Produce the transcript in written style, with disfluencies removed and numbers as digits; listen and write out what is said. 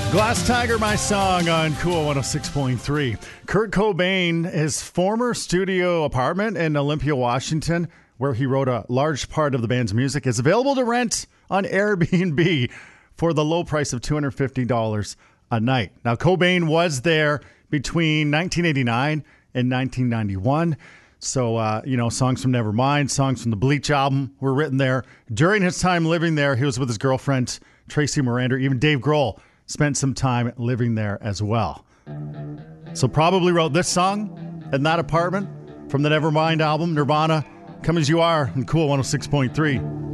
Glass Tiger, my song on Cool 106.3. Kurt Cobain, his former studio apartment in Olympia, Washington, where he wrote a large part of the band's music, is available to rent on Airbnb for the low price of $250 a night. Now, Cobain was there between 1989 and 1991. So, songs from Nevermind, songs from the Bleach album were written there. During his time living there, he was with his girlfriend, Tracy Miranda. Even Dave Grohl spent some time living there as well. So probably wrote this song in that apartment from the Nevermind album, Nirvana, Come As You Are, and Cool 106.3.